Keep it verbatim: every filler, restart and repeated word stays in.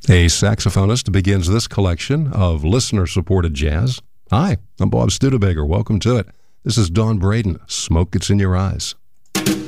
A saxophonist begins this collection of listener-supported jazz. Hi, I'm Bob Studebaker. Welcome to it. This is Don Braden. Smoke Gets in Your Eyes.